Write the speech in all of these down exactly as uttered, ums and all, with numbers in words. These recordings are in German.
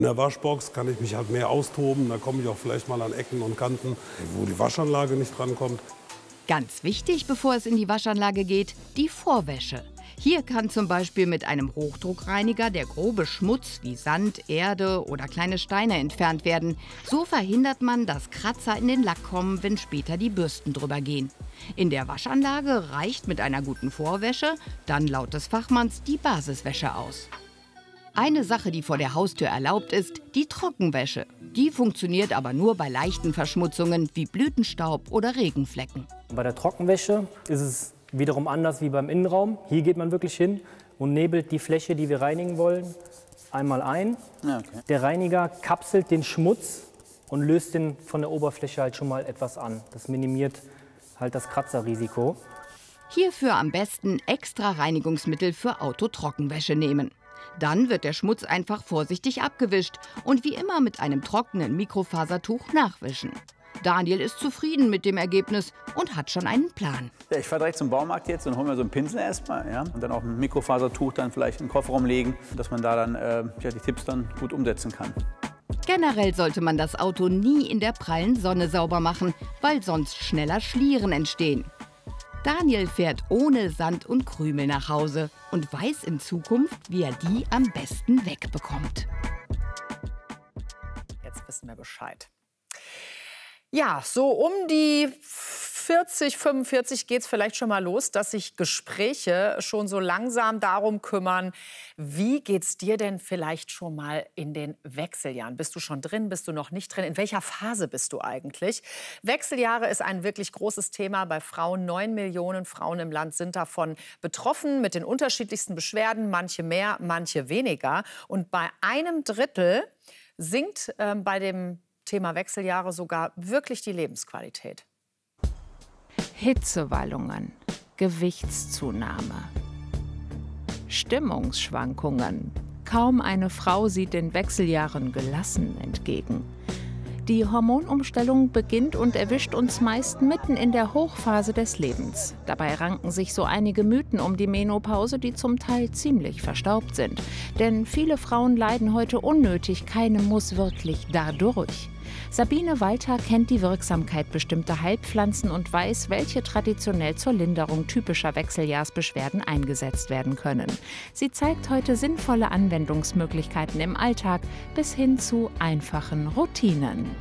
In der Waschbox kann ich mich halt mehr austoben. Da komme ich auch vielleicht mal an Ecken und Kanten, wo die Waschanlage nicht drankommt. Ganz wichtig, bevor es in die Waschanlage geht, die Vorwäsche. Hier kann zum Beispiel mit einem Hochdruckreiniger der grobe Schmutz wie Sand, Erde oder kleine Steine entfernt werden. So verhindert man, dass Kratzer in den Lack kommen, wenn später die Bürsten drüber gehen. In der Waschanlage reicht mit einer guten Vorwäsche dann laut des Fachmanns die Basiswäsche aus. Eine Sache, die vor der Haustür erlaubt ist, die Trockenwäsche. Die funktioniert aber nur bei leichten Verschmutzungen wie Blütenstaub oder Regenflecken. Bei der Trockenwäsche ist es wiederum anders wie beim Innenraum. Hier geht man wirklich hin und nebelt die Fläche, die wir reinigen wollen, einmal ein. Ja, okay. Der Reiniger kapselt den Schmutz und löst den von der Oberfläche halt schon mal etwas an. Das minimiert halt das Kratzerrisiko. Hierfür am besten extra Reinigungsmittel für Autotrockenwäsche nehmen. Dann wird der Schmutz einfach vorsichtig abgewischt und wie immer mit einem trockenen Mikrofasertuch nachwischen. Daniel ist zufrieden mit dem Ergebnis und hat schon einen Plan. Ja, ich fahre direkt zum Baumarkt jetzt und hole mir so einen Pinsel erstmal, ja, und dann auch ein Mikrofasertuch dann vielleicht in den Kofferraum legen, dass man da dann äh, ja, die Tipps dann gut umsetzen kann. Generell sollte man das Auto nie in der prallen Sonne sauber machen, weil sonst schneller Schlieren entstehen. Daniel fährt ohne Sand und Krümel nach Hause und weiß in Zukunft, wie er die am besten wegbekommt. Jetzt wissen wir Bescheid. Ja, so um die vierzig, fünfundvierzig geht es vielleicht schon mal los, dass sich Gespräche schon so langsam darum kümmern, wie geht's dir denn vielleicht schon mal in den Wechseljahren? Bist du schon drin, bist du noch nicht drin? In welcher Phase bist du eigentlich? Wechseljahre ist ein wirklich großes Thema bei Frauen. Neun Millionen Frauen im Land sind davon betroffen, mit den unterschiedlichsten Beschwerden, manche mehr, manche weniger. Und bei einem Drittel sinkt äh, bei dem Thema Wechseljahre sogar wirklich die Lebensqualität. Hitzewallungen, Gewichtszunahme, Stimmungsschwankungen. Kaum eine Frau sieht den Wechseljahren gelassen entgegen. Die Hormonumstellung beginnt und erwischt uns meist mitten in der Hochphase des Lebens. Dabei ranken sich so einige Mythen um die Menopause, die zum Teil ziemlich verstaubt sind. Denn viele Frauen leiden heute unnötig, keine muss wirklich dadurch. Sabine Walter kennt die Wirksamkeit bestimmter Heilpflanzen und weiß, welche traditionell zur Linderung typischer Wechseljahrsbeschwerden eingesetzt werden können. Sie zeigt heute sinnvolle Anwendungsmöglichkeiten im Alltag bis hin zu einfachen Routinen.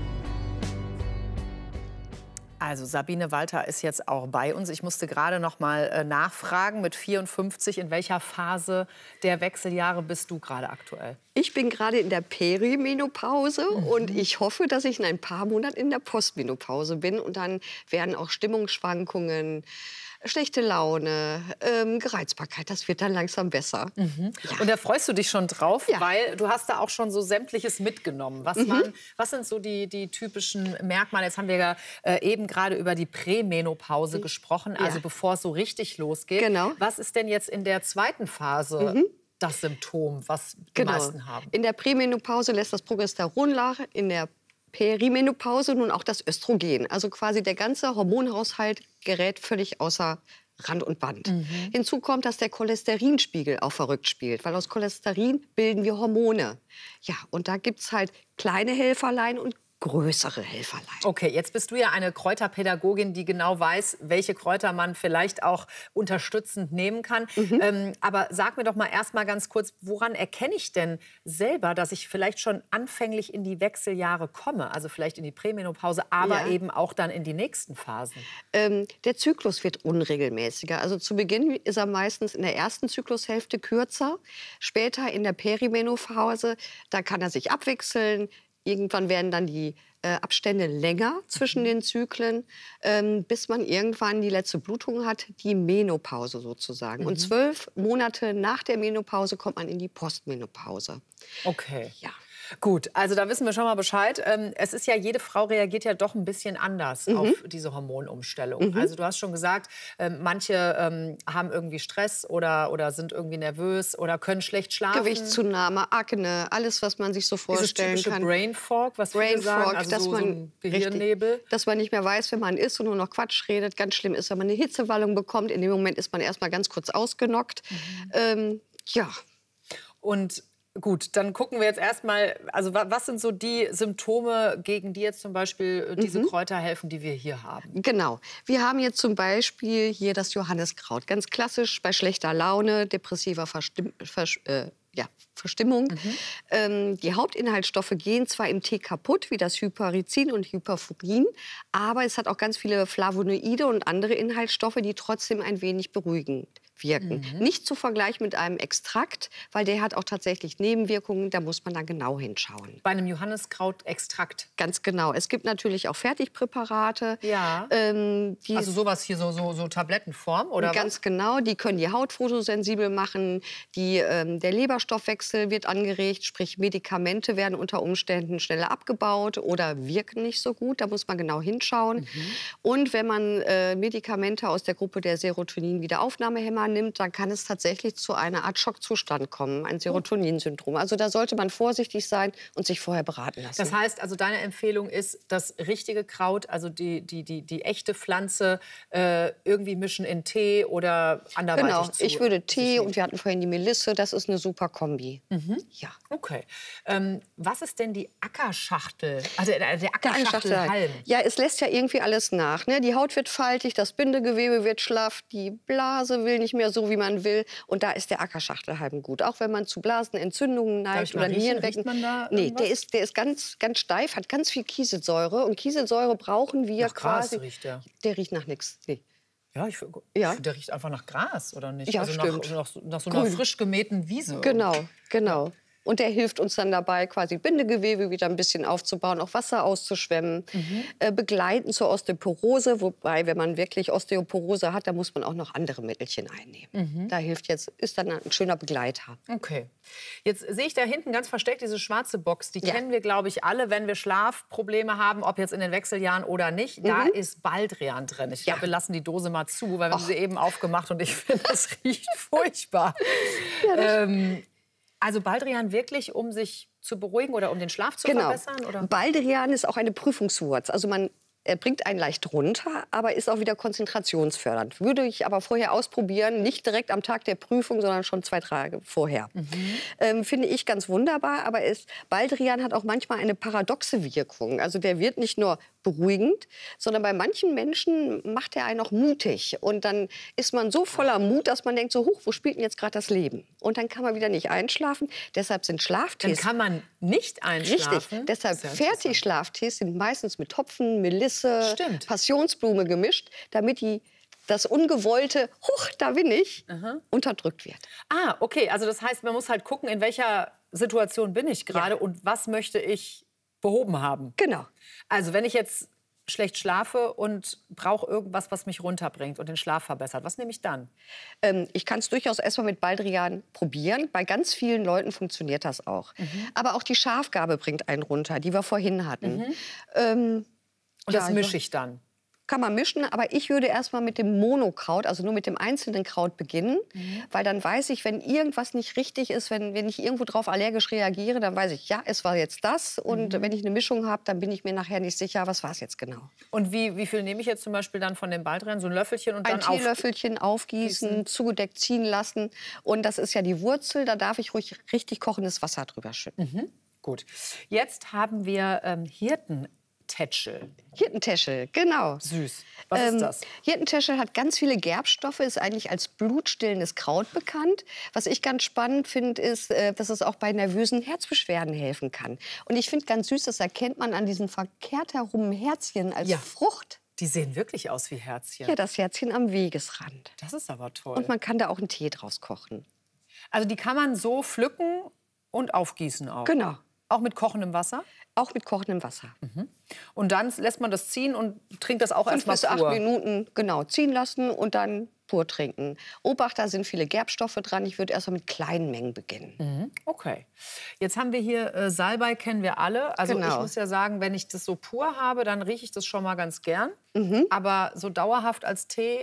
Also Sabine Walter ist jetzt auch bei uns. Ich musste gerade noch mal äh, nachfragen mit vierundfünfzig, in welcher Phase der Wechseljahre bist du gerade aktuell? Ich bin gerade in der Perimenopause mhm. und ich hoffe, dass ich in ein paar Monaten in der Postmenopause bin. Und dann werden auch Stimmungsschwankungen, schlechte Laune, ähm, Gereizbarkeit, das wird dann langsam besser. Mhm. Ja. Und da freust du dich schon drauf, ja. weil du hast da auch schon so Sämtliches mitgenommen. Was, mhm. waren, was sind so die, die typischen Merkmale? Jetzt haben wir ja äh, eben gerade über die Prämenopause gesprochen, also ja. bevor es so richtig losgeht. Genau. Was ist denn jetzt in der zweiten Phase mhm. das Symptom, was die genau. meisten haben? In der Prämenopause lässt das Progesteron nach, in der Perimenopause nun auch das Östrogen. Also quasi der ganze Hormonhaushalt gerät völlig außer Rand und Band. Mhm. Hinzu kommt, dass der Cholesterinspiegel auch verrückt spielt, weil aus Cholesterin bilden wir Hormone. Ja, und da gibt es halt kleine Helferlein und größere Helferlein. Okay, jetzt bist du ja eine Kräuterpädagogin, die genau weiß, welche Kräuter man vielleicht auch unterstützend nehmen kann. Mhm. Ähm, aber sag mir doch mal erst mal ganz kurz, woran erkenne ich denn selber, dass ich vielleicht schon anfänglich in die Wechseljahre komme? Also vielleicht in die Prämenopause, aber ja. eben auch dann in die nächsten Phasen. Ähm, der Zyklus wird unregelmäßiger. Also zu Beginn ist er meistens in der ersten Zyklushälfte kürzer. Später in der Perimenopause, da kann er sich abwechseln. Irgendwann werden dann die äh, Abstände länger zwischen den Zyklen, ähm, bis man irgendwann die letzte Blutung hat, die Menopause sozusagen. Mhm. Und zwölf Monate nach der Menopause kommt man in die Postmenopause. Okay. Ja. Gut, also da wissen wir schon mal Bescheid. Ähm, es ist ja, jede Frau reagiert ja doch ein bisschen anders mhm. auf diese Hormonumstellung. Mhm. Also du hast schon gesagt, ähm, manche ähm, haben irgendwie Stress oder, oder sind irgendwie nervös oder können schlecht schlafen. Gewichtszunahme, Akne, alles, was man sich so vorstellen Dieses kann. Brain Fog, was Brain viele sagen, Fog, also dass so, man, so ein Gehirnnebel. Richtig, dass man nicht mehr weiß, wer man ist und nur noch Quatsch redet. Ganz schlimm ist, wenn man eine Hitzewallung bekommt. In dem Moment ist man erst mal ganz kurz ausgenockt. Mhm. Ähm, ja. Und Gut, dann gucken wir jetzt erstmal, also was sind so die Symptome, gegen die jetzt zum Beispiel diese mhm. Kräuter helfen, die wir hier haben? Genau. Wir haben jetzt zum Beispiel hier das Johanniskraut. Ganz klassisch bei schlechter Laune, depressiver Verstimm Vers äh, ja, Verstimmung. Mhm. Ähm, die Hauptinhaltsstoffe gehen zwar im Tee kaputt, wie das Hypericin und Hyperfurin, aber es hat auch ganz viele Flavonoide und andere Inhaltsstoffe, die trotzdem ein wenig beruhigend wirken. Mhm. Nicht zu vergleichen mit einem Extrakt, weil der hat auch tatsächlich Nebenwirkungen, da muss man dann genau hinschauen. Bei einem Johanniskraut-Extrakt? Ganz genau. Es gibt natürlich auch Fertigpräparate. Ja. Ähm, die also sowas hier, so, so, so Tablettenform, oder Ganz was? genau. Die können die Haut photosensibel machen. Die, ähm, der Leberstoffwechsel wird angeregt, sprich Medikamente werden unter Umständen schneller abgebaut oder wirken nicht so gut. Da muss man genau hinschauen. Mhm. Und wenn man äh, Medikamente aus der Gruppe der Serotonin-Wiederaufnahmehämmer nimmt, dann kann es tatsächlich zu einer Art Schockzustand kommen, ein Serotonin-Syndrom. Also da sollte man vorsichtig sein und sich vorher beraten lassen. Das heißt, also deine Empfehlung ist, das richtige Kraut, also die, die, die, die echte Pflanze, äh, irgendwie mischen in Tee oder anderweitig Genau, zu ich würde Tee und wir hatten vorhin die Melisse, das ist eine super Kombi. Mhm. Ja. Okay. Ähm, was ist denn die Ackerschachtel? Also der, der Ackerschachtelhalm? Ja, es lässt ja irgendwie alles nach. Ne? Die Haut wird faltig, das Bindegewebe wird schlaff, die Blase will nicht mehr so, wie man will. Und da ist der Ackerschachtelhalm gut. Auch wenn man zu Blasenentzündungen neigt oder Nierenbecken. Nee, der ist, der ist ganz, ganz steif, hat ganz viel Kieselsäure. Und Kieselsäure brauchen wir nach quasi. Gras riecht der. Der riecht nach nichts. Nee. Ja, ich, ja. ich, der riecht einfach nach Gras, oder nicht? Ja, also stimmt. Nach, nach, nach so einer Grün. frisch gemähten Wiese. Genau, genau. Und der hilft uns dann dabei, quasi Bindegewebe wieder ein bisschen aufzubauen, auch Wasser auszuschwemmen, mhm. äh, begleiten zur Osteoporose. Wobei, wenn man wirklich Osteoporose hat, da muss man auch noch andere Mittelchen einnehmen. Mhm. Da hilft jetzt, ist dann ein schöner Begleiter. Okay. Jetzt sehe ich da hinten ganz versteckt diese schwarze Box. Die ja. kennen wir, glaube ich, alle, wenn wir Schlafprobleme haben, ob jetzt in den Wechseljahren oder nicht. Mhm. Da ist Baldrian drin. Ich ja. glaube, wir lassen die Dose mal zu, weil wir haben sie eben aufgemacht und ich finde, das riecht furchtbar. Ja, ähm, Also Baldrian wirklich, um sich zu beruhigen oder um den Schlaf zu genau. verbessern? Oder? Baldrian ist auch eine Prüfungswurz. Also man er bringt einen leicht runter, aber ist auch wieder konzentrationsfördernd. Würde ich aber vorher ausprobieren, nicht direkt am Tag der Prüfung, sondern schon zwei Tage vorher. Mhm. Ähm, finde ich ganz wunderbar, aber es, Baldrian hat auch manchmal eine paradoxe Wirkung. Also der wird nicht nur beruhigend, sondern bei manchen Menschen macht er einen auch mutig. Und dann ist man so voller Mut, dass man denkt, so, huch, wo spielt denn jetzt gerade das Leben? Und dann kann man wieder nicht einschlafen. Deshalb sind Schlaftees... Dann kann man nicht einschlafen? Richtig. Deshalb Fertigschlaftees sind meistens mit Hopfen, Melisse, Stimmt. Passionsblume gemischt, damit die das ungewollte, huch, da bin ich, Aha. unterdrückt wird. Ah, okay. Also das heißt, man muss halt gucken, in welcher Situation bin ich gerade ja. und was möchte ich behoben haben. Genau. Also wenn ich jetzt schlecht schlafe und brauche irgendwas, was mich runterbringt und den Schlaf verbessert, was nehme ich dann? Ähm, ich kann es durchaus erstmal mit Baldrian probieren. Bei ganz vielen Leuten funktioniert das auch. Mhm. Aber auch die Schafgarbe bringt einen runter, die wir vorhin hatten. Mhm. Ähm, und ja, das mische ich dann? Kann man mischen, aber ich würde erstmal mit dem Monokraut, also nur mit dem einzelnen Kraut beginnen, mhm. weil dann weiß ich, wenn irgendwas nicht richtig ist, wenn, wenn ich irgendwo drauf allergisch reagiere, dann weiß ich, ja, es war jetzt das und mhm. wenn ich eine Mischung habe, dann bin ich mir nachher nicht sicher, was war es jetzt genau. Und wie, wie viel nehme ich jetzt zum Beispiel dann von dem Baldrian, so ein Löffelchen und ein dann Ein Teelöffelchen aufgießen, aufgießen, zugedeckt ziehen lassen und das ist ja die Wurzel, da darf ich ruhig richtig kochendes Wasser drüber schütten. Mhm. Gut, jetzt haben wir ähm, Hirten. Tätschel. Hirtentätschel, genau. Süß. Was ähm, ist das? Hirtentätschel hat ganz viele Gerbstoffe, ist eigentlich als blutstillendes Kraut bekannt. Was ich ganz spannend finde, ist, dass es auch bei nervösen Herzbeschwerden helfen kann. Und ich finde ganz süß, das erkennt man an diesen verkehrt herum Herzchen als ja. Frucht. Die sehen wirklich aus wie Herzchen. Ja, das Herzchen am Wegesrand. Das ist aber toll. Und man kann da auch einen Tee draus kochen. Also die kann man so pflücken und aufgießen auch? Genau. Auch mit kochendem Wasser? Auch mit kochendem Wasser. Mhm. Und dann lässt man das ziehen und trinkt das auch erst mal pur? Fünf bis acht Minuten, genau, ziehen lassen und dann pur trinken. Obacht, da sind viele Gerbstoffe dran. Ich würde erst mal mit kleinen Mengen beginnen. Mhm. Okay. Jetzt haben wir hier äh, Salbei, kennen wir alle. Also genau. ich muss ja sagen, wenn ich das so pur habe, dann rieche ich das schon mal ganz gern. Mhm. Aber so dauerhaft als Tee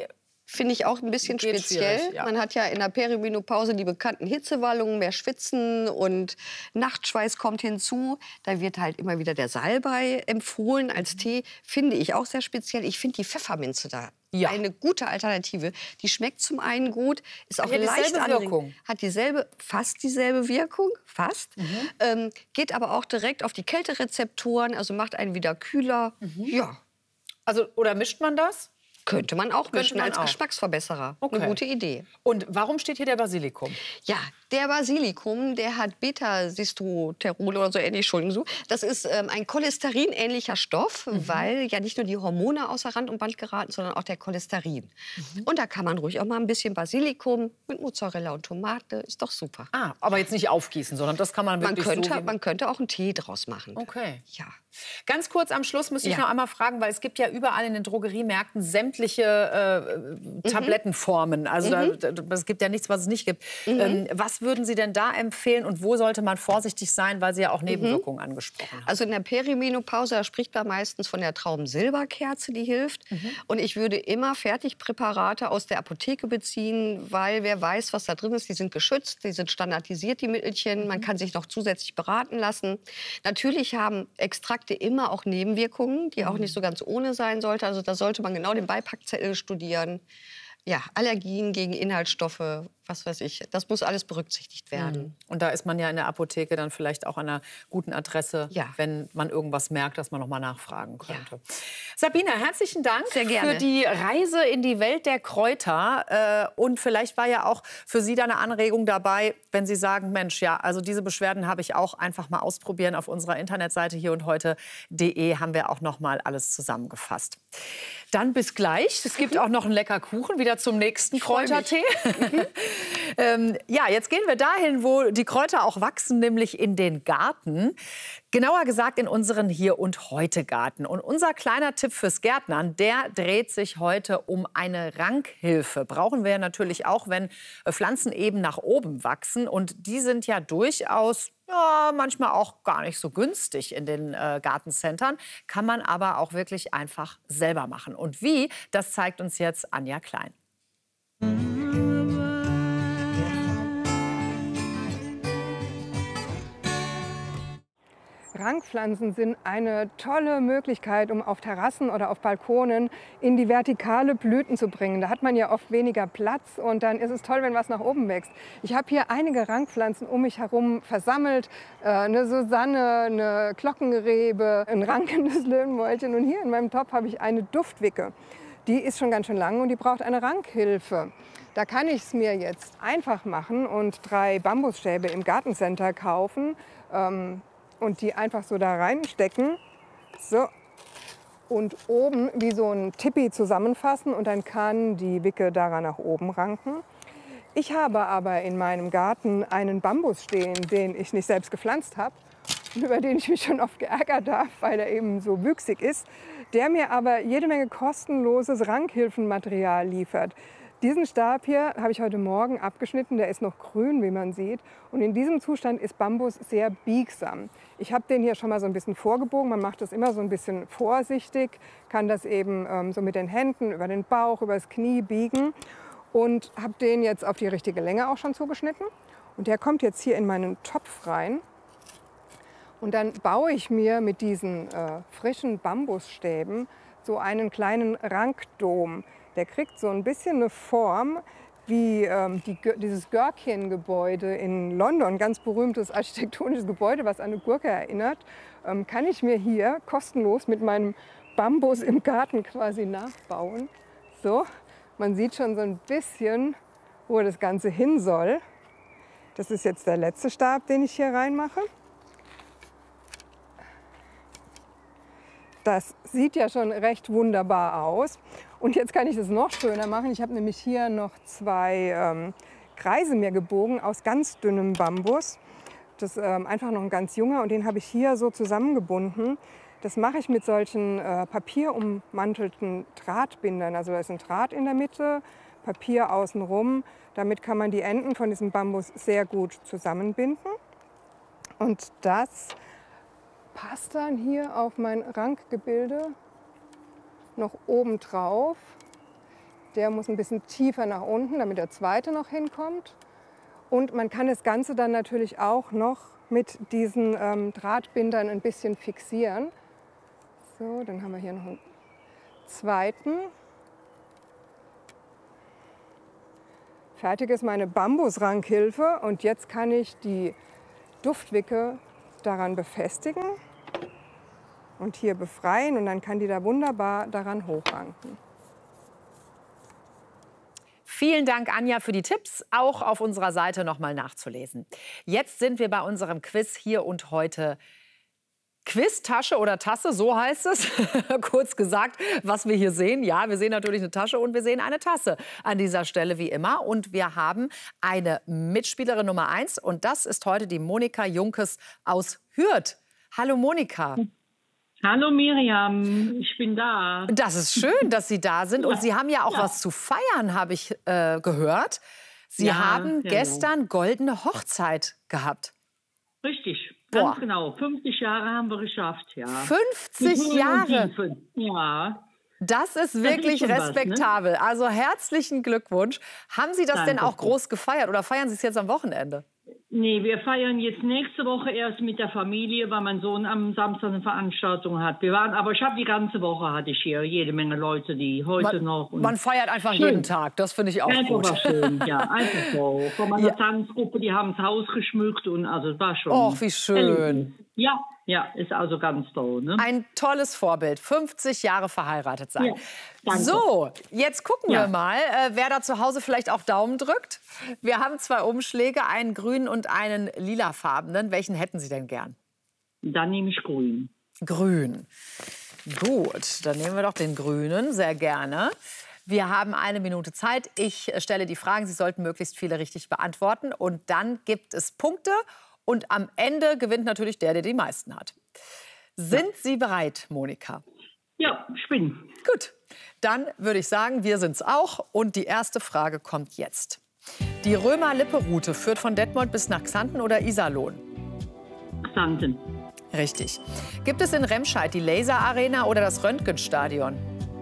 Finde ich auch ein bisschen Geht speziell. schwierig, ja. Man hat ja in der Perimenopause die bekannten Hitzewallungen, mehr Schwitzen und Nachtschweiß kommt hinzu. Da wird halt immer wieder der Salbei empfohlen als Tee. Finde ich auch sehr speziell. Ich finde die Pfefferminze da Ja. eine gute Alternative. Die schmeckt zum einen gut, ist auch Hat ja leicht dieselbe anregend. Wirkung. Hat dieselbe, fast dieselbe Wirkung, fast. Mhm. Ähm, geht aber auch direkt auf die Kälterezeptoren, also macht einen wieder kühler. Mhm. Ja. Also, oder mischt man das? Könnte man auch Könnte mischen man als auch. Geschmacksverbesserer. Okay. Eine gute Idee. Und warum steht hier der Basilikum? Ja, der Basilikum, der hat Beta-Sistoterol oder so ähnlich, Entschuldigung, so. Das ist ähm, ein cholesterinähnlicher Stoff, Mhm. weil ja nicht nur die Hormone außer Rand und Band geraten, sondern auch der Cholesterin. Mhm. Und da kann man ruhig auch mal ein bisschen Basilikum mit Mozzarella und Tomate, ist doch super. Ah, aber jetzt nicht aufgießen, sondern das kann man Man wirklich könnte, so... wie- man könnte auch einen Tee draus machen. Okay. Ja. Ganz kurz am Schluss müsste ich Ja. noch einmal fragen, weil es gibt ja überall in den Drogeriemärkten sämtliche äh, Tablettenformen. Also Mhm. da, da, es gibt ja nichts, was es nicht gibt. Ähm, was würden Sie denn da empfehlen und wo sollte man vorsichtig sein, weil Sie ja auch Nebenwirkungen angesprochen haben? Also in der Perimenopause, da spricht man meistens von der Traubensilberkerze, die hilft. Und ich würde immer Fertigpräparate aus der Apotheke beziehen, weil wer weiß, was da drin ist. Die sind geschützt, die sind standardisiert, die Mittelchen. Man kann sich noch zusätzlich beraten lassen. Natürlich haben Extrakte immer auch Nebenwirkungen, die auch nicht so ganz ohne sein sollten. Also da sollte man genau den Beipackzettel studieren. Ja, Allergien gegen Inhaltsstoffe, was weiß ich. Das muss alles berücksichtigt werden. Und da ist man ja in der Apotheke dann vielleicht auch an einer guten Adresse, Ja. wenn man irgendwas merkt, dass man noch mal nachfragen könnte. Sabina, herzlichen Dank Sehr gerne. für die Reise in die Welt der Kräuter. Äh, und vielleicht war ja auch für Sie da eine Anregung dabei, wenn Sie sagen, Mensch, ja, also diese Beschwerden habe ich auch, einfach mal ausprobieren. Auf unserer Internetseite hier und heute punkt de haben wir auch noch mal alles zusammengefasst. Dann bis gleich. Es gibt auch noch einen lecker Kuchen, wieder zum nächsten freu mich. Kräutertee. ähm, ja, jetzt gehen wir dahin, wo die Kräuter auch wachsen, nämlich in den Garten. Genauer gesagt in unseren Hier- und Heute-Garten. Und unser kleiner Tipp fürs Gärtnern, der dreht sich heute um eine Rankhilfe. Brauchen wir natürlich auch, wenn äh, Pflanzen eben nach oben wachsen. Und die sind ja durchaus ja, manchmal auch gar nicht so günstig in den äh, Gartencentern. Kann man aber auch wirklich einfach selber machen. Und wie, das zeigt uns jetzt Anja Klein. Rankpflanzen sind eine tolle Möglichkeit, um auf Terrassen oder auf Balkonen in die vertikale Blüten zu bringen. Da hat man ja oft weniger Platz und dann ist es toll, wenn was nach oben wächst. Ich habe hier einige Rankpflanzen um mich herum versammelt. Äh, eine Susanne, eine Glockenrebe, ein rankendes Löwenmäulchen und hier in meinem Topf habe ich eine Duftwicke. Die ist schon ganz schön lang und die braucht eine Rankhilfe. Da kann ich es mir jetzt einfach machen und drei Bambusstäbe im Gartencenter kaufen. Ähm, und die einfach so da reinstecken. So. Und oben wie so ein Tippi zusammenfassen und dann kann die Wicke daran nach oben ranken. Ich habe aber in meinem Garten einen Bambus stehen, den ich nicht selbst gepflanzt habe und über den ich mich schon oft geärgert habe, weil er eben so wüchsig ist, der mir aber jede Menge kostenloses Rankhilfenmaterial liefert. Diesen Stab hier habe ich heute Morgen abgeschnitten, der ist noch grün, wie man sieht. Und in diesem Zustand ist Bambus sehr biegsam. Ich habe den hier schon mal so ein bisschen vorgebogen, man macht das immer so ein bisschen vorsichtig, kann das eben ähm, so mit den Händen über den Bauch, über das Knie biegen. Und habe den jetzt auf die richtige Länge auch schon zugeschnitten. Und der kommt jetzt hier in meinen Topf rein. Und dann baue ich mir mit diesen äh, frischen Bambusstäben so einen kleinen Rankdom. Der kriegt so ein bisschen eine Form wie ähm, die, dieses Gherkin-Gebäude in London, ganz berühmtes architektonisches Gebäude, was an eine Gurke erinnert, ähm, kann ich mir hier kostenlos mit meinem Bambus im Garten quasi nachbauen. So, man sieht schon so ein bisschen, wo das Ganze hin soll. Das ist jetzt der letzte Stab, den ich hier reinmache. Das sieht ja schon recht wunderbar aus. Und jetzt kann ich es noch schöner machen. Ich habe nämlich hier noch zwei ähm, Kreise mir gebogen aus ganz dünnem Bambus. Das ist ähm, einfach noch ein ganz junger und den habe ich hier so zusammengebunden. Das mache ich mit solchen äh, papierummantelten Drahtbindern. Also da ist ein Draht in der Mitte, Papier außenrum. Damit kann man die Enden von diesem Bambus sehr gut zusammenbinden. Und das passt dann hier auf mein Rankgebilde noch oben drauf. Der muss ein bisschen tiefer nach unten, damit der zweite noch hinkommt. Und man kann das Ganze dann natürlich auch noch mit diesen ähm, Drahtbindern ein bisschen fixieren. So, dann haben wir hier noch einen zweiten. Fertig ist meine Bambusrankhilfe und jetzt kann ich die Duftwicke daran befestigen und hier befreien und dann kann die da wunderbar daran hochranken. Vielen Dank, Anja, für die Tipps, auch auf unserer Seite noch mal nachzulesen. Jetzt sind wir bei unserem Quiz hier und heute. Quiz, Tasche oder Tasse, so heißt es. Kurz gesagt, was wir hier sehen. Ja, wir sehen natürlich eine Tasche und wir sehen eine Tasse an dieser Stelle wie immer. Und wir haben eine Mitspielerin Nummer eins und das ist heute die Monika Junkes aus Hürth. Hallo Monika. Hallo Miriam, ich bin da. Das ist schön, dass Sie da sind. Und Sie haben ja auch ja. was zu feiern, habe ich äh, gehört. Sie ja, haben genau. gestern goldene Hochzeit gehabt. Richtig. Boah. Ganz genau, fünfzig Jahre haben wir geschafft, ja. fünfzig Jahre? Ja. Das ist Das wirklich ist schon was, respektabel. ne? Also herzlichen Glückwunsch. Haben Sie das Danke. denn auch groß gefeiert oder feiern Sie es jetzt am Wochenende? Nee, wir feiern jetzt nächste Woche erst mit der Familie, weil mein Sohn am Samstag eine Veranstaltung hat. Wir waren, aber ich habe die ganze Woche hatte ich hier jede Menge Leute, die heute Man, noch. Und man feiert einfach schön. jeden Tag. Das finde ich auch einfach gut. war schön, ja, einfach so. Von meiner Ja. Tanzgruppe, die haben das Haus geschmückt und also es war schon. Och, wie schön. Ja, ja, ist also ganz toll. Ne? Ein tolles Vorbild. fünfzig Jahre verheiratet sein. Ja, danke. So, jetzt gucken Ja. wir mal, äh, wer da zu Hause vielleicht auch Daumen drückt. Wir haben zwei Umschläge, einen grünen und einen lilafarbenen. Welchen hätten Sie denn gern? Dann nehme ich grün. Grün. Gut, dann nehmen wir doch den grünen, sehr gerne. Wir haben eine Minute Zeit. Ich stelle die Fragen. Sie sollten möglichst viele richtig beantworten. Und dann gibt es Punkte. Und am Ende gewinnt natürlich der, der die meisten hat. Sind ja. Sie bereit, Monika? Ja, ich bin. Gut, dann würde ich sagen, wir sind's auch. Und die erste Frage kommt jetzt. Die Römer-Lippe-Route führt von Detmold bis nach Xanten oder Iserlohn? Xanten. Richtig. Gibt es in Remscheid die Laser-Arena oder das Röntgenstadion?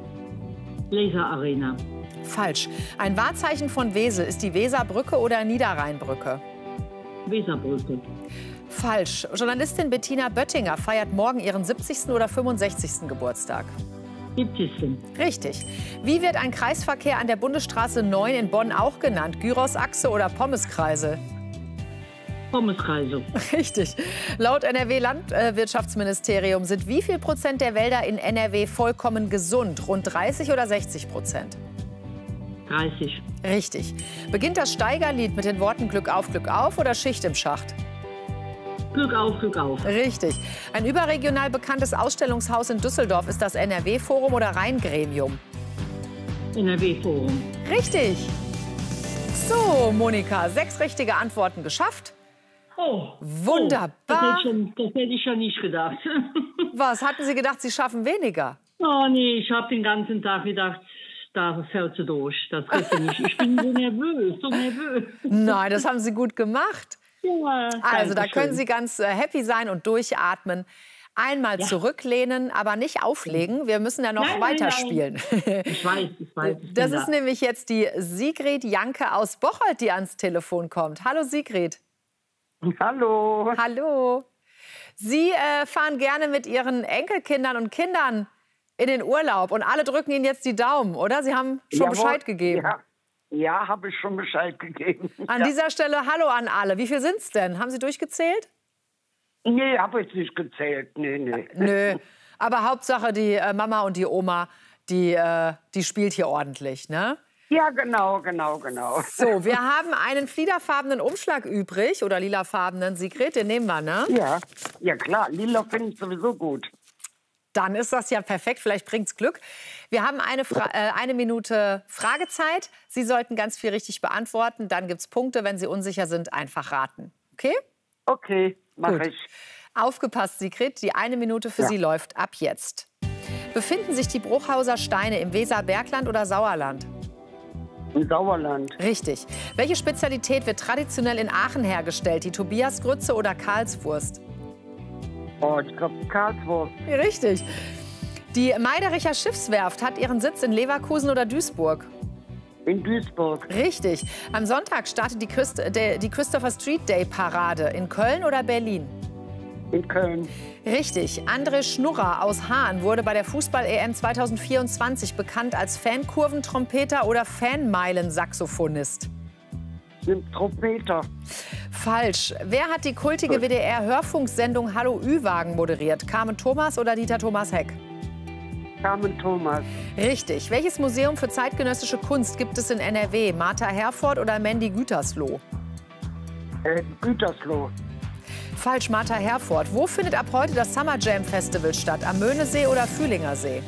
Laser-Arena. Falsch. Ein Wahrzeichen von Wesel ist die Weserbrücke oder Niederrheinbrücke? Weserbrücke. Falsch. Journalistin Bettina Böttinger feiert morgen ihren siebzigsten oder fünfundsechzigsten Geburtstag? siebzigsten. Richtig. Wie wird ein Kreisverkehr an der Bundesstraße neun in Bonn auch genannt? Gyros-Achse oder Pommeskreise? Pommeskreise. Richtig. Laut N R W-Landwirtschaftsministerium sind wie viel Prozent der Wälder in N R W vollkommen gesund? Rund dreißig oder sechzig Prozent? dreißig. Richtig. Beginnt das Steigerlied mit den Worten Glück auf, Glück auf oder Schicht im Schacht? Glück auf, Glück auf. Richtig. Ein überregional bekanntes Ausstellungshaus in Düsseldorf ist das N R W-Forum oder Rheingremium? N R W-Forum. Richtig. So, Monika, sechs richtige Antworten geschafft. Oh. Wunderbar. Oh, das, hätte ich schon, das hätte ich schon nicht gedacht. Was, hatten Sie gedacht, Sie schaffen weniger? Oh nee, ich habe den ganzen Tag gedacht, da fällt sie durch. Das geht nicht. Ich bin so nervös, so nervös. Nein, das haben Sie gut gemacht. Ja, also da schön. können Sie ganz äh, happy sein und durchatmen. Einmal Ja. zurücklehnen, aber nicht auflegen. Wir müssen ja noch Nein, weiterspielen. Nein, nein. Ich weiß, ich weiß. Ich Das bin ist da. nämlich jetzt die Sigrid Janke aus Bocholt, die ans Telefon kommt. Hallo Sigrid. Hallo. Hallo. Sie äh, fahren gerne mit Ihren Enkelkindern und Kindern in den Urlaub und alle drücken Ihnen jetzt die Daumen, oder? Sie haben schon Jawohl. Bescheid gegeben. Ja, ja habe ich schon Bescheid gegeben. An ja. dieser Stelle Hallo an alle. Wie viel sind es denn? Haben Sie durchgezählt? Nee, habe ich nicht gezählt. Nee, nee. Nö. Aber Hauptsache die äh, Mama und die Oma, die, äh, die spielt hier ordentlich, ne? Ja, genau, genau, genau. So, wir haben einen fliederfarbenen Umschlag übrig oder lilafarbenen. Sigrid, den nehmen wir, ne? Ja, ja klar. Lila finde ich sowieso gut. Dann ist das ja perfekt, vielleicht bringt's Glück. Wir haben eine, Fra äh, eine Minute Fragezeit. Sie sollten ganz viel richtig beantworten. Dann gibt's Punkte, wenn Sie unsicher sind, einfach raten. Okay? Okay, mache ich. Aufgepasst, Sigrid, die eine Minute für Ja. Sie läuft ab jetzt. Befinden sich die Bruchhauser Steine im Weserbergland oder Sauerland? Im Sauerland. Richtig. Welche Spezialität wird traditionell in Aachen hergestellt? Die Tobiasgrütze oder Karlswurst? Oh, ich glaube Karlswurst. Richtig. Die Meidericher Schiffswerft hat ihren Sitz in Leverkusen oder Duisburg? In Duisburg. Richtig. Am Sonntag startet die, Christ der, die Christopher Street Day Parade. In Köln oder Berlin? In Köln. Richtig. André Schnurrer aus Hahn wurde bei der Fußball-E M zweitausendvierundzwanzig bekannt als Fankurventrompeter oder Fanmeilen-Saxophonist. Trompeter. Falsch. Wer hat die kultige W D R-Hörfunksendung Hallo Ü-Wagen moderiert? Carmen Thomas oder Dieter Thomas Heck? Carmen Thomas. Richtig. Welches Museum für zeitgenössische Kunst gibt es in N R W? Martha Herford oder Mandy Gütersloh? Äh, Gütersloh. Falsch, Martha Herford. Wo findet ab heute das Summer Jam Festival statt? Am Möhnesee oder Fühlinger See?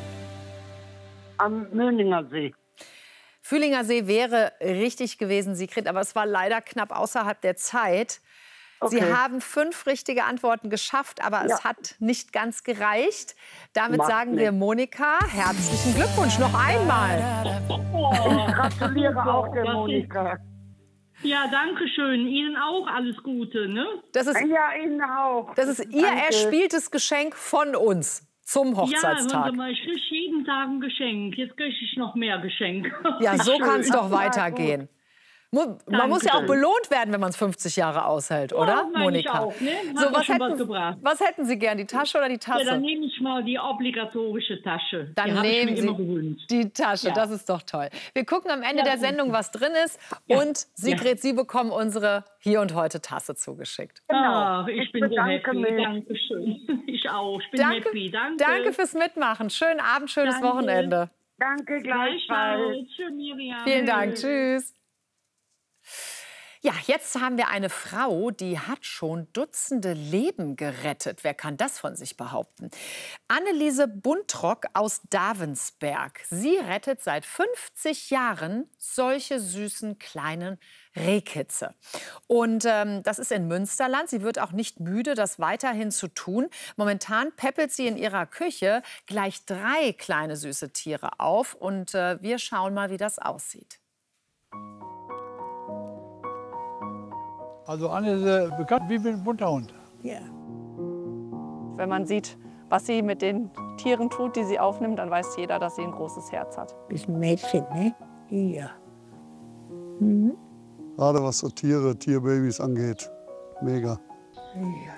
Am Möhninger See. Fühlinger See wäre richtig gewesen, Sigrid, aber es war leider knapp außerhalb der Zeit. Okay. Sie haben fünf richtige Antworten geschafft, aber Ja. es hat nicht ganz gereicht. Damit Macht sagen wir nichts. Monika, herzlichen Glückwunsch noch einmal. Ich gratuliere auch der Das ist- Monika. Ja, danke schön. Ihnen auch alles Gute, ne? Das ist, Ja, Ihnen auch. das ist Ihr Danke. erspieltes Geschenk von uns zum Ja, hören Hochzeitstag. Sie mal, ich kriege jeden Tag ein Geschenk. Jetzt kriege ich noch mehr Geschenk. Ja, so Schön. kann es doch Ja, weitergehen. Mu- Man muss ja auch Danke. belohnt werden, wenn man es fünfzig Jahre aushält, oder, meine ich Monika? auch, ne? Hat So, mir was schon was hätten, gebracht. was hätten Sie gern, die Tasche oder die Ja, Tasse? dann nehme ich mal die obligatorische Tasche. Dann die habe ich nehmen mir Sie immer gewünscht. die Tasche, Ja. das ist doch toll. Wir gucken am Ende Ja, der gut. Sendung, was drin ist. Ja. Und Sigrid, Sie bekommen unsere Hier und Heute Tasse zugeschickt. Ach, ich, Ich bin so bedanke happy. mich. Dankeschön. Ich auch. Ich bin Danke, happy. Danke. danke fürs Mitmachen. Schönen Abend, schönes Danke. Wochenende. Danke gleichfalls. Gleichfalls. Tschüss, Miriam. Vielen Dank. Tschüss. Ja, jetzt haben wir eine Frau, die hat schon Dutzende Leben gerettet. Wer kann das von sich behaupten? Anneliese Buntrock aus Davensberg. Sie rettet seit fünfzig Jahren solche süßen kleinen Rehkitze. Und ähm, das ist in Münsterland. Sie wird auch nicht müde, das weiterhin zu tun. Momentan peppelt sie in ihrer Küche gleich drei kleine süße Tiere auf. Und äh, wir schauen mal, wie das aussieht. Also Anne ist äh, bekannt wie ein bunter Hund. Ja. Wenn man sieht, was sie mit den Tieren tut, die sie aufnimmt, dann weiß jeder, dass sie ein großes Herz hat. Ist ein Mädchen, ne? Ja. Mhm. Gerade was so Tiere, Tierbabys angeht. Mega. Ja.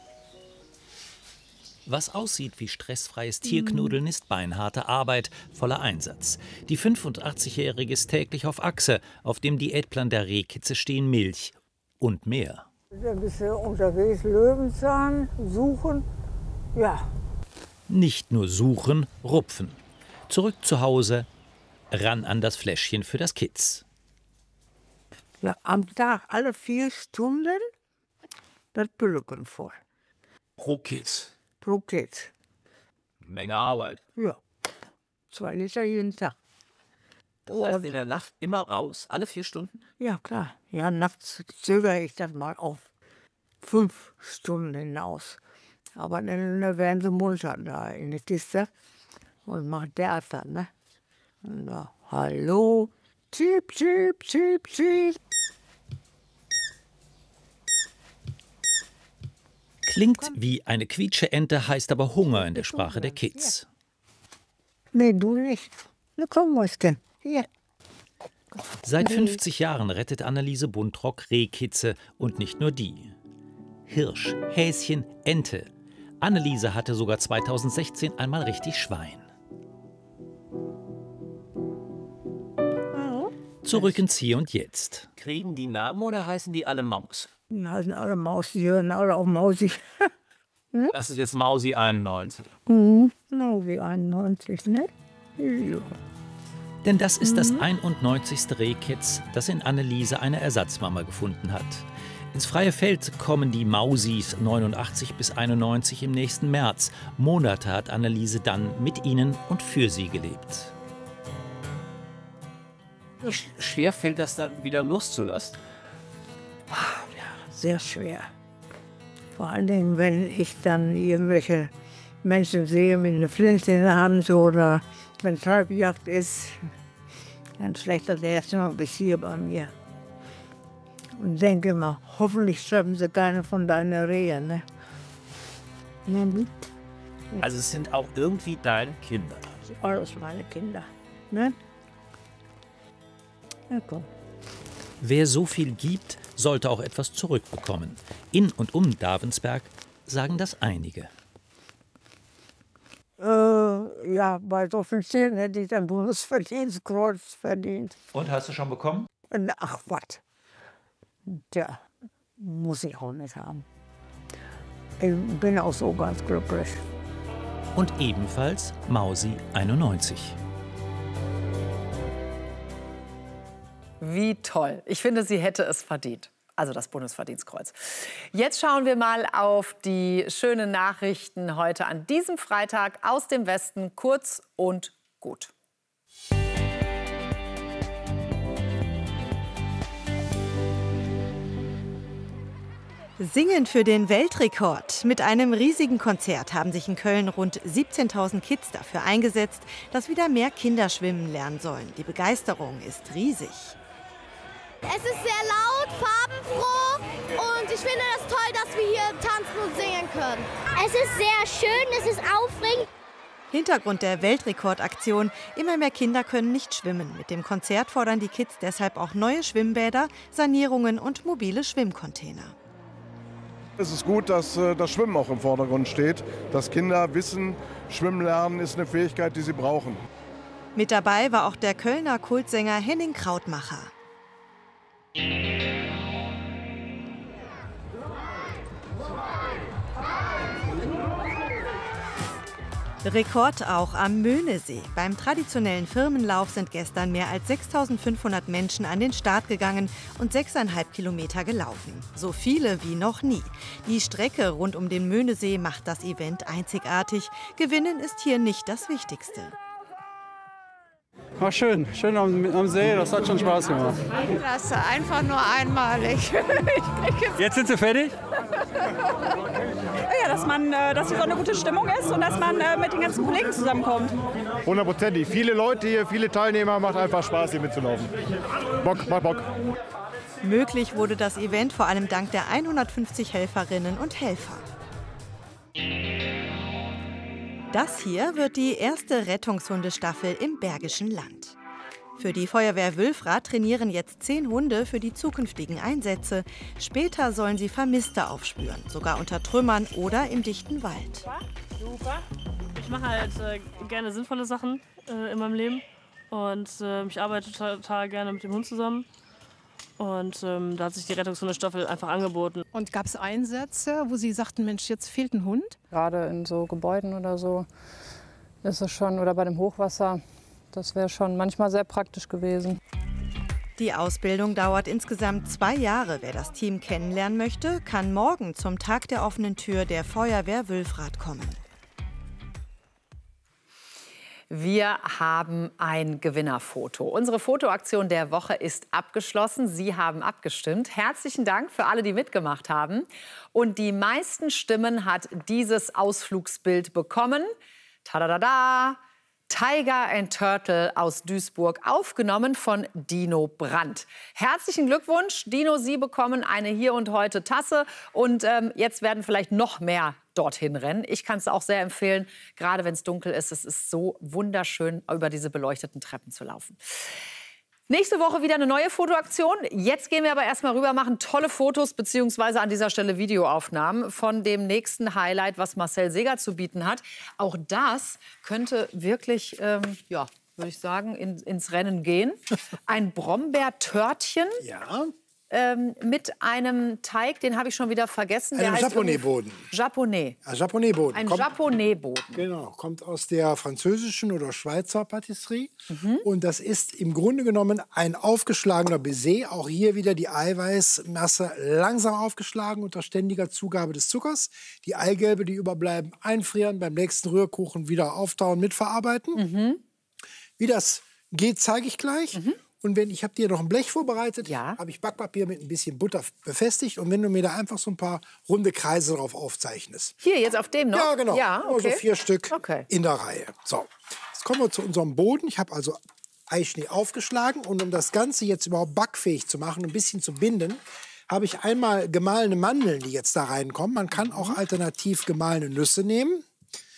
Was aussieht wie stressfreies Tierknuddeln, ist beinharte Arbeit, voller Einsatz. Die fünfundachtzigjährige ist täglich auf Achse. Auf dem Diätplan der Rehkitze stehen Milch und mehr. Ein bisschen unterwegs, Löwenzahn suchen. Ja. Nicht nur suchen, rupfen. Zurück zu Hause, ran an das Fläschchen für das Kitz. Ja, am Tag alle vier Stunden das Pülken voll. Pro Kitz. Pro Kitz. Menge Arbeit. Ja. Zwei Liter jeden Tag. Das heißt in der Nacht immer raus, alle vier Stunden? Ja, klar. Ja, nachts zögere ich das mal auf fünf Stunden hinaus. Aber dann werden sie munter da in der Kiste und machen Theater, ne? Und da, hallo, Chip, Chip, Chip, Chip. Klingt wie eine Quietscheente, heißt aber Hunger in der Sprache der Kids. Nee, du nicht. Na komm, Mäuschen. Hier. Seit fünfzig Jahren rettet Anneliese Buntrock Rehkitze und nicht nur die. Hirsch, Häschen, Ente. Anneliese hatte sogar zweitausendsechzehn einmal richtig Schwein. Zurück ins Hier und Jetzt. Kriegen die Namen oder heißen die alle Maus? Die heißen alle Maus, die hören alle auf Mausi. hm? Das ist jetzt Mausi einundneunzig. Mhm. Mausi einundneunzig, ne? Ja. Denn das ist das einundneunzigste Rehkitz, das in Anneliese eine Ersatzmama gefunden hat. Ins freie Feld kommen die Mausis neunundachtzig bis einundneunzig im nächsten März. Monate hat Anneliese dann mit ihnen und für sie gelebt. Schwer fällt das dann wieder loszulassen? Sehr schwer. Vor allen Dingen, wenn ich dann irgendwelche Menschen sehe mit einer Flinte in der Hand oder wenn Treibjagd ist, dann schlägt das erstmal bis hier bei mir. Und denke immer, hoffentlich treffen sie keine von deinen Rehen. Ne? Also es sind auch irgendwie deine Kinder. Alles meine Kinder. Ne? Ja, komm. Wer so viel gibt, sollte auch etwas zurückbekommen. In und um Davensberg sagen das einige. Äh, ja, bei so vielen Stellen hätte ich ein Bundesverdienstkreuz verdient. Und, hast du schon bekommen? Ach, was? Tja, muss ich auch nicht haben. Ich bin auch so ganz glücklich. Und ebenfalls Mausi einundneunzig. Wie toll. Ich finde, sie hätte es verdient. Also das Bundesverdienstkreuz. Jetzt schauen wir mal auf die schönen Nachrichten heute an diesem Freitag aus dem Westen, kurz und gut. Singen für den Weltrekord. Mit einem riesigen Konzert haben sich in Köln rund siebzehntausend Kids dafür eingesetzt, dass wieder mehr Kinder schwimmen lernen sollen. Die Begeisterung ist riesig. Es ist sehr laut, farbenfroh und ich finde es toll, dass wir hier tanzen und singen können. Es ist sehr schön, es ist aufregend. Hintergrund der Weltrekordaktion: Immer mehr Kinder können nicht schwimmen. Mit dem Konzert fordern die Kids deshalb auch neue Schwimmbäder, Sanierungen und mobile Schwimmcontainer. Es ist gut, dass äh, das Schwimmen auch im Vordergrund steht, dass Kinder wissen, Schwimmen lernen ist eine Fähigkeit, die sie brauchen. Mit dabei war auch der Kölner Kultsänger Henning Krautmacher. Rekord auch am Möhnesee. Beim traditionellen Firmenlauf sind gestern mehr als sechstausendfünfhundert Menschen an den Start gegangen und sechseinhalb Kilometer gelaufen. So viele wie noch nie. Die Strecke rund um den Möhnesee macht das Event einzigartig. Gewinnen ist hier nicht das Wichtigste. War schön, schön am, am See, das hat schon Spaß gemacht. Das ist einfach nur einmalig. Jetzt sind Sie fertig? Ja, dass, man, dass hier so eine gute Stimmung ist und dass man mit den ganzen Kollegen zusammenkommt. Hundertprozentig. Viele Leute hier, viele Teilnehmer, macht einfach Spaß hier mitzulaufen. Bock, macht Bock. Möglich wurde das Event vor allem dank der hundertfünfzig Helferinnen und Helfer. Das hier wird die erste Rettungshundestaffel im Bergischen Land. Für die Feuerwehr Wülfrath trainieren jetzt zehn Hunde für die zukünftigen Einsätze. Später sollen sie Vermisste aufspüren, sogar unter Trümmern oder im dichten Wald. Super. Ich mache halt äh, gerne sinnvolle Sachen äh, in meinem Leben und äh, ich arbeite total gerne mit dem Hund zusammen. Und ähm, da hat sich die Rettungshundestaffel einfach angeboten. Und gab es Einsätze, wo Sie sagten, Mensch, jetzt fehlt ein Hund? Gerade in so Gebäuden oder so ist es schon, oder bei dem Hochwasser, das wäre schon manchmal sehr praktisch gewesen. Die Ausbildung dauert insgesamt zwei Jahre. Wer das Team kennenlernen möchte, kann morgen zum Tag der offenen Tür der Feuerwehr Wülfrath kommen. Wir haben ein Gewinnerfoto. Unsere Fotoaktion der Woche ist abgeschlossen. Sie haben abgestimmt. Herzlichen Dank für alle, die mitgemacht haben. Und die meisten Stimmen hat dieses Ausflugsbild bekommen. Tadadada! Tiger and Turtle aus Duisburg, aufgenommen von Dino Brandt. Herzlichen Glückwunsch, Dino, Sie bekommen eine Hier und Heute Tasse. Und ähm, jetzt werden vielleicht noch mehr dorthin rennen. Ich kann es auch sehr empfehlen, gerade wenn es dunkel ist. Es ist so wunderschön, über diese beleuchteten Treppen zu laufen. Nächste Woche wieder eine neue Fotoaktion. Jetzt gehen wir aber erstmal rüber, machen tolle Fotos beziehungsweise an dieser Stelle Videoaufnahmen von dem nächsten Highlight, was Marcel Seger zu bieten hat. Auch das könnte wirklich, ähm, ja, würde ich sagen, in, ins Rennen gehen. Ein Brombeertörtchen. Ja. Ähm, mit einem Teig, den habe ich schon wieder vergessen. Ein Japonais-Boden. Japonais. Ein Japonais-Boden. Ein Japonais-Boden. Genau, kommt aus der französischen oder Schweizer Patisserie. Mhm. Und das ist im Grunde genommen ein aufgeschlagener Baiser. Auch hier wieder die Eiweißmasse langsam aufgeschlagen unter ständiger Zugabe des Zuckers. Die Eigelbe, die überbleiben, einfrieren, beim nächsten Rührkuchen wieder auftauen, mitverarbeiten. Mhm. Wie das geht, zeige ich gleich. Mhm. Und wenn, ich habe dir noch ein Blech vorbereitet, ja. habe ich Backpapier mit ein bisschen Butter befestigt. Und wenn du mir da einfach so ein paar runde Kreise drauf aufzeichnest. Hier, jetzt auf dem noch? Ja, genau. Ja, okay. Also vier Stück okay. in der Reihe. So, jetzt kommen wir zu unserem Boden. Ich habe also Eischnee aufgeschlagen. Und um das Ganze jetzt überhaupt backfähig zu machen, ein bisschen zu binden, habe ich einmal gemahlene Mandeln, die jetzt da reinkommen. Man kann auch alternativ gemahlene Nüsse nehmen.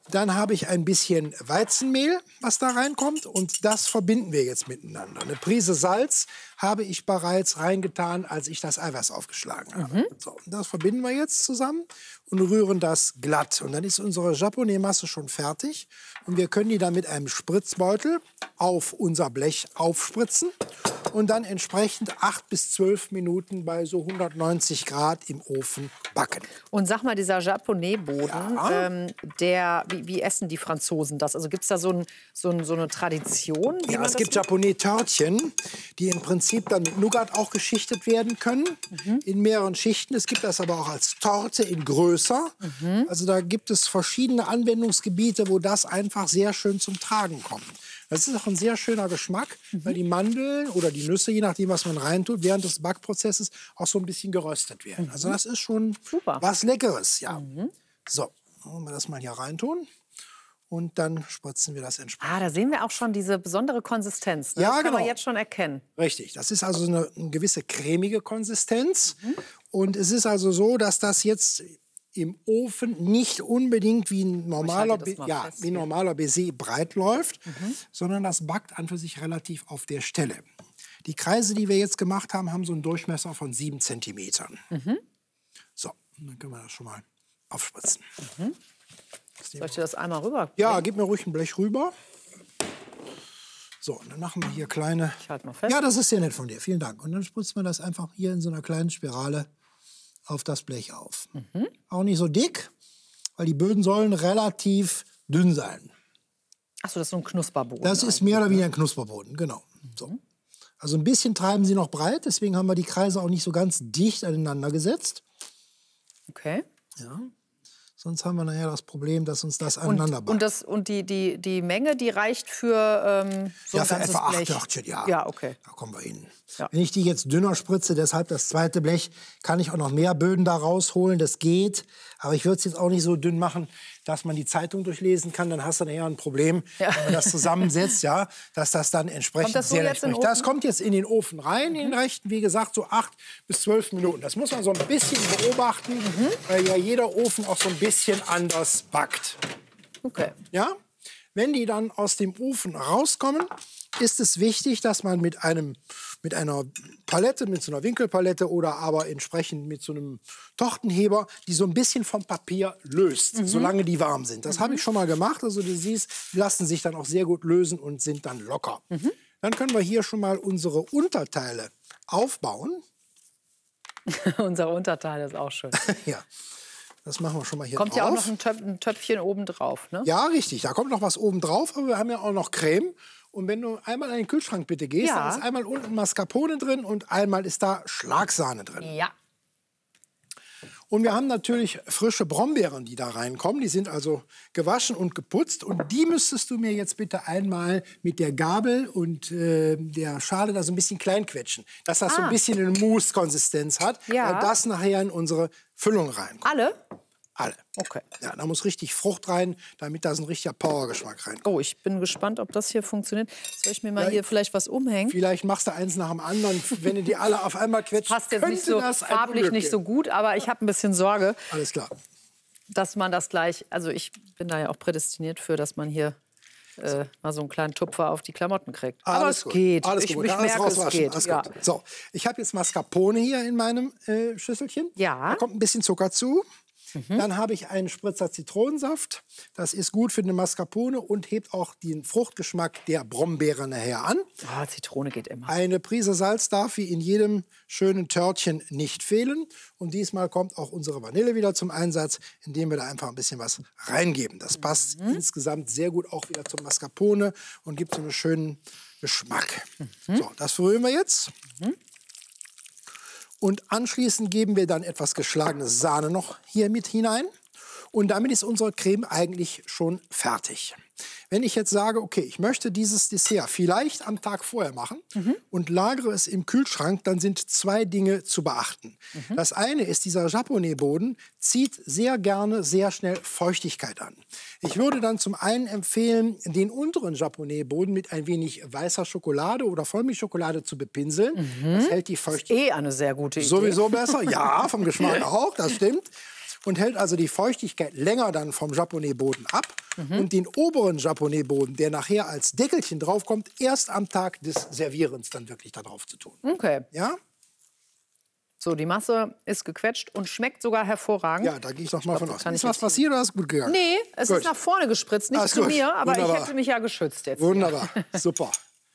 Dann habe ich ein bisschen Weizenmehl, was da reinkommt. Und das verbinden wir jetzt miteinander. Eine Prise Salz habe ich bereits reingetan, als ich das Eiweiß aufgeschlagen habe. Mhm. So, und das verbinden wir jetzt zusammen und rühren das glatt. Und dann ist unsere Japonais-Masse schon fertig. Und wir können die dann mit einem Spritzbeutel auf unser Blech aufspritzen und dann entsprechend acht bis zwölf Minuten bei so hundertneunzig Grad im Ofen backen. Und sag mal, dieser Japonais-Boden, Ja. ähm, der, wie, wie essen die Franzosen das? Also gibt es da so, ein, so, ein, so eine Tradition? Wie Ja, man es das gibt macht? Japonais-Törtchen, die im Prinzip dann mit Nougat auch geschichtet werden können, Mhm. in mehreren Schichten. Es gibt das aber auch als Torte in größer. Mhm. Also da gibt es verschiedene Anwendungsgebiete, wo das einfach sehr schön zum Tragen kommt. Das ist auch ein sehr schöner Geschmack, Mhm. weil die Mandeln oder die Nüsse, je nachdem, was man reintut, während des Backprozesses auch so ein bisschen geröstet werden. Also das ist schon Super. was Leckeres, ja. Mhm. So, wollen wir das mal hier reintun. Und dann spritzen wir das entsprechend. Ah, da sehen wir auch schon diese besondere Konsistenz. Ne? Ja, das kann man genau. jetzt schon erkennen. Richtig, das ist also eine, eine gewisse cremige Konsistenz. Mhm. Und es ist also so, dass das jetzt im Ofen nicht unbedingt wie ein normaler, das mal ja, fest wie ein hier. normaler Baiser breit läuft, Mhm. sondern das backt an für sich relativ auf der Stelle. Die Kreise, die wir jetzt gemacht haben, haben so einen Durchmesser von sieben Zentimetern. Mhm. So, und dann können wir das schon mal aufspritzen. Mhm. Soll ich dir das einmal rüber? Ja, gib mir ruhig ein Blech rüber. So, und dann machen wir hier kleine... Ich halte mal fest. Ja, das ist sehr nett von dir. Vielen Dank. Und dann spritzen wir das einfach hier in so einer kleinen Spirale auf das Blech auf. Mhm. Auch nicht so dick, weil die Böden sollen relativ dünn sein. Achso, das ist so ein Knusperboden. Das ist mehr oder weniger ein Knusperboden, genau. So. Also ein bisschen treiben sie noch breit, deswegen haben wir die Kreise auch nicht so ganz dicht aneinander gesetzt. Okay. Ja. Sonst haben wir nachher das Problem, dass uns das aneinander Und, und, das, und die, die, die Menge, die reicht für ähm, so Ja, ein für ganzes etwa acht Blech? Törtchen, ja. Ja, okay. Da kommen wir hin. Ja. Wenn ich die jetzt dünner spritze, deshalb das zweite Blech, kann ich auch noch mehr Böden da rausholen. Das geht. Aber ich würde es jetzt auch nicht so dünn machen, dass man die Zeitung durchlesen kann. Dann hast du nachher ein Problem, Ja. wenn man das zusammensetzt, ja, dass das dann entsprechend Kommt das so sehr jetzt in den entspricht. Das Ofen? kommt jetzt in den Ofen rein, in den rechten, wie gesagt, so acht bis zwölf Minuten. Das muss man so ein bisschen beobachten, Mhm. weil ja jeder Ofen auch so ein bisschen anders backt. Okay. Ja? Wenn die dann aus dem Ofen rauskommen, ist es wichtig, dass man mit, einem, mit einer Palette, mit so einer Winkelpalette oder aber entsprechend mit so einem Tortenheber, die so ein bisschen vom Papier löst, Mhm. solange die warm sind. Das habe ich schon mal gemacht. Also du siehst, die lassen sich dann auch sehr gut lösen und sind dann locker. Mhm. Dann können wir hier schon mal unsere Unterteile aufbauen. Unser Unterteil ist auch schön. Ja, das machen wir schon mal hier Kommt drauf. ja auch noch ein, Töp ein Töpfchen oben drauf, ne? Ja, richtig. Da kommt noch was oben drauf, aber wir haben ja auch noch Creme. Und wenn du einmal in den Kühlschrank bitte gehst, Ja. dann ist einmal unten Mascarpone drin und einmal ist da Schlagsahne drin. Ja. Und wir haben natürlich frische Brombeeren, die da reinkommen. Die sind also gewaschen und geputzt. Und die müsstest du mir jetzt bitte einmal mit der Gabel und äh, der Schale da so ein bisschen klein quetschen. Dass das so Ah. ein bisschen eine Mousse-Konsistenz hat. Ja. Weil das nachher in unsere Füllung reinkommt. Alle? Alle. Okay. Ja, da muss richtig Frucht rein, damit da so ein richtiger Powergeschmack reinkommt. Oh, ich bin gespannt, ob das hier funktioniert. Soll ich mir mal Ja, hier vielleicht was umhängen? Vielleicht machst du eins nach dem anderen. Wenn du die alle auf einmal quetscht, Passt jetzt nicht könnte so das ein farblich Unglück nicht so geben. gut, aber ich habe ein bisschen Sorge, Alles klar. dass man das gleich, also ich bin da ja auch prädestiniert für, dass man hier äh, mal so einen kleinen Tupfer auf die Klamotten kriegt. aber Alles es gut. geht. Alles ich gut. ich Alles merke, es rauswaschen. geht. Alles Ja. gut. So, ich habe jetzt Mascarpone hier in meinem äh, Schüsselchen. Ja. Da kommt ein bisschen Zucker zu. Mhm. Dann habe ich einen Spritzer Zitronensaft. Das ist gut für den Mascarpone und hebt auch den Fruchtgeschmack der Brombeere nachher an. Ah, Zitrone geht immer. Eine Prise Salz darf wie in jedem schönen Törtchen nicht fehlen. Und diesmal kommt auch unsere Vanille wieder zum Einsatz, indem wir da einfach ein bisschen was reingeben. Das passt Mhm. insgesamt sehr gut auch wieder zum Mascarpone und gibt so einen schönen Geschmack. Mhm. So, das verrühren wir jetzt. Und anschließend geben wir dann etwas geschlagene Sahne noch hier mit hinein. Und damit ist unsere Creme eigentlich schon fertig. Wenn ich jetzt sage, okay, ich möchte dieses Dessert vielleicht am Tag vorher machen und lagere es im Kühlschrank, dann sind zwei Dinge zu beachten. Das eine ist, dieser Japonais-Boden zieht sehr gerne sehr schnell Feuchtigkeit an. Ich würde dann zum einen empfehlen, den unteren Japonais-Boden mit ein wenig weißer Schokolade oder Vollmilchschokolade zu bepinseln. Das hält die Feuchtigkeit. Eh eine sehr gute Idee. Sowieso besser, ja, vom Geschmack auch, das stimmt. und hält also die Feuchtigkeit länger dann vom Japonais-Boden ab. Mhm. Und den oberen Japonais-Boden, der nachher als Deckelchen draufkommt, erst am Tag des Servierens dann wirklich da drauf zu tun. Okay. Ja? So, die Masse ist gequetscht und schmeckt sogar hervorragend. Ja, da gehe ich doch mal glaub, von aus. kann Ist ich was jetzt- passiert oder ist gut gegangen? Nee, es Gut. ist nach vorne gespritzt, nicht Ah, ist zu gut. mir, aber Wunderbar. ich hätte mich ja geschützt jetzt. Wunderbar, hier. super.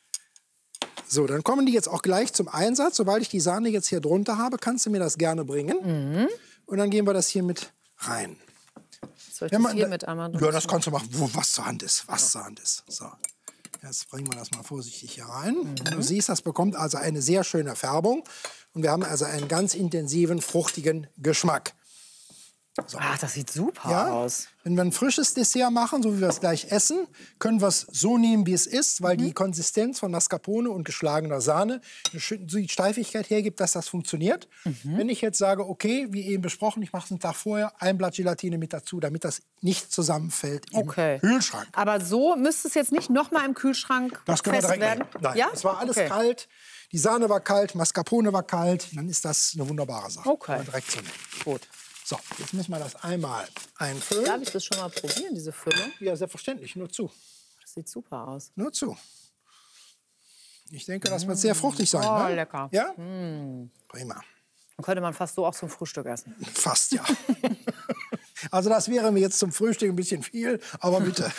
So, dann kommen die jetzt auch gleich zum Einsatz. Sobald ich die Sahne jetzt hier drunter habe, kannst du mir das gerne bringen. Mhm. Und dann gehen wir das hier mit rein. Soll ich Wenn das man- hier mit einmal Ja, das kannst du machen, wo was zur Hand ist. Was zur Hand ist. So. Jetzt bringen wir das mal vorsichtig hier rein. Mhm. Du siehst, das bekommt also eine sehr schöne Färbung. Und wir haben also einen ganz intensiven, fruchtigen Geschmack. So. Ach, das sieht super Ja? aus. Wenn wir ein frisches Dessert machen, so wie wir es gleich essen, können wir es so nehmen, wie es ist, weil die Konsistenz von Mascarpone und geschlagener Sahne eine schön- so die Steifigkeit hergibt, dass das funktioniert. Wenn ich jetzt sage, okay, wie eben besprochen, ich mache es einen Tag vorher, ein Blatt Gelatine mit dazu, damit das nicht zusammenfällt im Okay. Kühlschrank. Aber so müsste es jetzt nicht noch mal im Kühlschrank Das können wir fest direkt werden? nehmen. Nein, ja? es war alles Okay. kalt, die Sahne war kalt, Mascarpone war kalt, dann ist das eine wunderbare Sache. Okay. Können wir direkt so nehmen. Gut. So, jetzt müssen wir das einmal einfüllen. Darf ich das schon mal probieren, diese Füllung? Ja, selbstverständlich, nur zu. Das sieht super aus. Nur zu. Ich denke, das wird sehr fruchtig sein. Oh, ne? lecker. Ja? Mm. Prima. Dann könnte man fast so auch zum Frühstück essen. Fast, ja. Also das wäre mir jetzt zum Frühstück ein bisschen viel, aber bitte.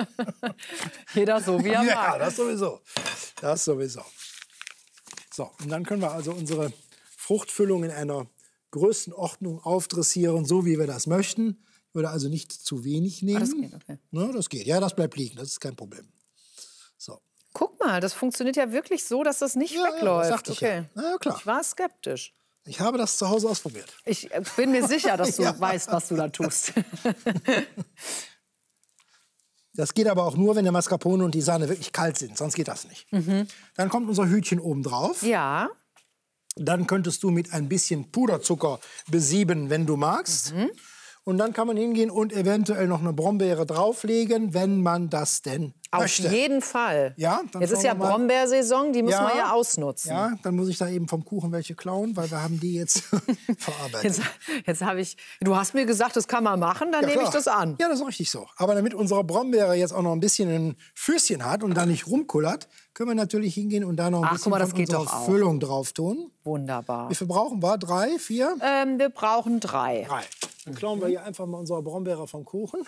Jeder so, wie er Ja, mag. das sowieso. Das sowieso. So, und dann können wir also unsere Fruchtfüllung in einer Größenordnung aufdressieren, so wie wir das möchten. Ich würde also nicht zu wenig nehmen. Ah, das geht, okay. Ne, das geht. Ja, das bleibt liegen, das ist kein Problem. So. Guck mal, das funktioniert ja wirklich so, dass das nicht Ja, ja, wegläuft. das sagte ich ja. okay. Na ja, klar. Ich war skeptisch. Ich habe das zu Hause ausprobiert. Ich äh, bin mir sicher, dass du Ja. weißt, was du da tust. Das geht aber auch nur, wenn der Mascarpone und die Sahne wirklich kalt sind, sonst geht das nicht. Mhm. Dann kommt unser Hütchen oben drauf. Ja. Dann könntest du mit ein bisschen Puderzucker besieben, wenn du magst. Mhm. Und dann kann man hingehen und eventuell noch eine Brombeere drauflegen, wenn man das denn Auf möchte. jeden Fall. Ja, dann Jetzt ist schauen ja wir mal. Brombeersaison, die müssen Ja. wir ja ausnutzen. Ja, dann muss ich da eben vom Kuchen welche klauen, weil wir haben die jetzt verarbeitet. Jetzt, jetzt habe ich, du hast mir gesagt, das kann man machen, dann Ja, nehme ich klar. das an. Ja, das ist richtig so. Aber damit unsere Brombeere jetzt auch noch ein bisschen ein Füßchen hat und da nicht rumkullert, können wir natürlich hingehen und da noch ein Ach, bisschen guck mal, das von geht unserer doch auch. Füllung drauf tun. Wunderbar. Wie viel brauchen wir? Drei, vier? Ähm, wir brauchen drei. Drei. Dann klauen wir hier einfach mal unsere Brombeere vom Kuchen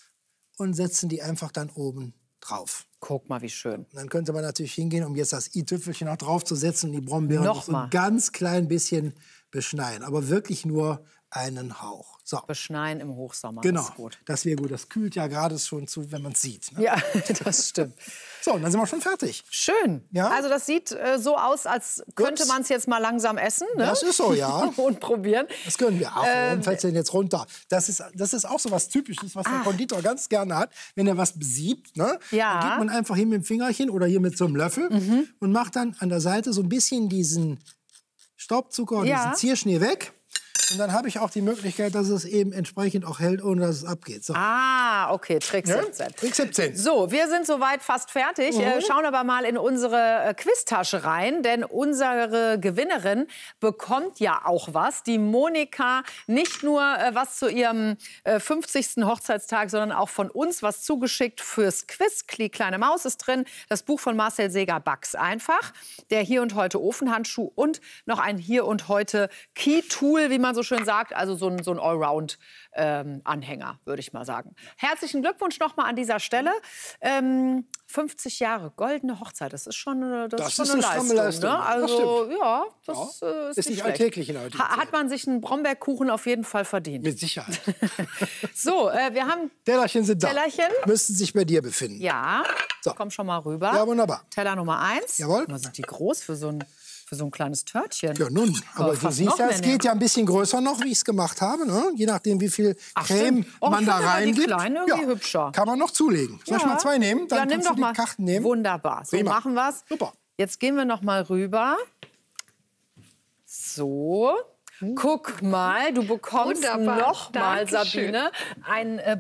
und setzen die einfach dann oben drauf. Guck mal, wie schön. Und dann könnte man natürlich hingehen, um jetzt das i-Tüpfelchen noch draufzusetzen und die Brombeeren Noch noch so mal. ein ganz klein bisschen beschneien. Aber wirklich nur einen Hauch. So. Beschneien im Hochsommer. Genau, Das ist gut. das wäre gut. Das kühlt ja gerade schon zu, wenn man es sieht. Ne? Ja, das stimmt. So, und dann sind wir schon fertig. Schön. Ja? Also das sieht äh, so aus, als könnte man es jetzt mal langsam essen. Ne? Das ist so, ja. Und probieren. Das können wir. Ach, Ähm, warum fällt denn jetzt runter? Das ist, das ist auch so was Typisches, was der Konditor ganz gerne hat. Wenn er was besiebt, ne? Ja. Dann geht man einfach hier mit dem Fingerchen oder hier mit so einem Löffel Mhm. und macht dann an der Seite so ein bisschen diesen Staubzucker und Ja. diesen Zierschnee weg. Und dann habe ich auch die Möglichkeit, dass es eben entsprechend auch hält, ohne dass es abgeht. So. Ah, okay, Trick Ja? siebzehn. Trick siebzehn. So, wir sind soweit fast fertig. Mhm. Äh, schauen aber mal in unsere äh, Quiztasche rein, denn unsere Gewinnerin bekommt ja auch was. Die Monika, nicht nur äh, was zu ihrem äh, fünfzigsten Hochzeitstag, sondern auch von uns was zugeschickt fürs Quiz. Die kleine Maus ist drin, das Buch von Marcel Seger, Back's einfach, der Hier und Heute Ofenhandschuh und noch ein Hier und Heute Key-Tool, wie man so schön sagt, also so ein, so ein Allround-Anhänger, würde ich mal sagen. Herzlichen Glückwunsch nochmal an dieser Stelle. Ähm, fünfzig Jahre, goldene Hochzeit, das ist schon, eine- das Das ist schon ist eine, eine stramme Leistung. Leistung. Ne? Das Also, stimmt. ja, das Ja. äh, ist, Ist nicht schlecht. alltäglich in der heutigen ha Hat man sich einen Brombeerkuchen auf jeden Fall verdient. Mit Sicherheit. So, äh, wir haben Tellerchen sind da. Tellerchen. Müssten sich bei dir befinden. Ja, So. komm schon mal rüber. Ja, wunderbar. Teller Nummer eins. Jawohl. Mal sind die groß für so ein, für so ein kleines Törtchen. Ja, nun, aber du fast siehst noch ja, mehr es nehmen. geht ja ein bisschen größer noch, wie ich es gemacht habe. Ne? Je nachdem, wie viel Ach, Creme stimmt. Oh, ich man da finde aber die reingibt. kleinen irgendwie hübscher. Kann man noch zulegen. Soll ich Ja. mal zwei nehmen? Dann ja, nimm kannst doch du die mal. Karten nehmen. Wunderbar. So Prima. machen wir's. Super. Jetzt gehen wir noch mal rüber. So. Guck mal, du bekommst Wunderbar. noch mal, Dankeschön. Sabine, ein äh,